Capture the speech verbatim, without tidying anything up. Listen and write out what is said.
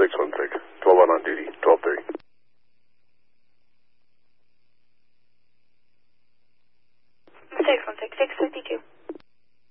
six one six. twelve one on duty. twelve thirty. six one six, six fifty-two.